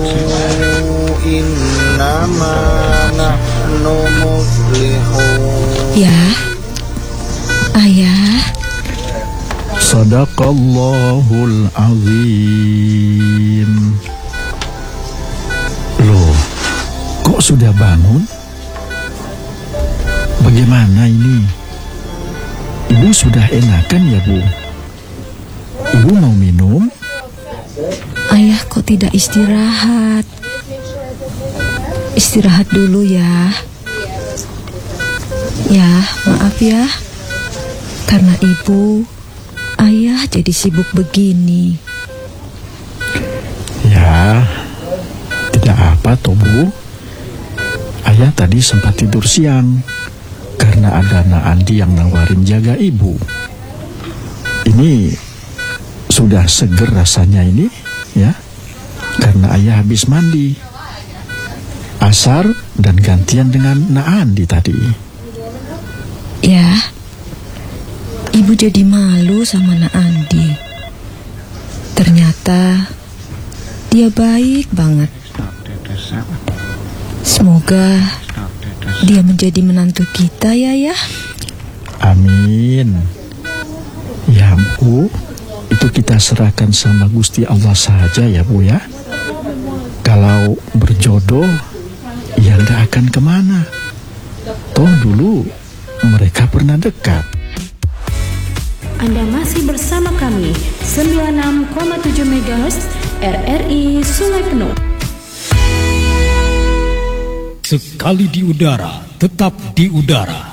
innama nahnu muslihun. Ya, Ayah. Sadaqallahul azim. Loh, kok sudah bangun? Bagaimana ini? Ibu sudah enakan ya, Bu? Ibu mau minum? Ayah kok tidak istirahat? Istirahat dulu ya. Ya, maaf ya. Karena ibu, ayah jadi sibuk begini. Ya, tidak apa toh, Bu. Ayah tadi sempat tidur siang karena ada Nak Andi yang nawarin jaga ibu. Ini sudah seger rasanya ini, ya. Karena ayah habis mandi asar dan gantian dengan Nak Andi tadi. Ya, ibu jadi malu sama Nak Andi. Ternyata dia baik banget. Semoga dia menjadi menantu kita ya. Amin. Ya, Bu, itu kita serahkan sama Gusti Allah saja ya, Bu ya. Kalau berjodoh, ya nggak akan kemana. Toh dulu mereka pernah dekat. Anda masih bersama kami 96,7 MHz RRI Sungai Penuh. Sekali di udara, tetap di udara.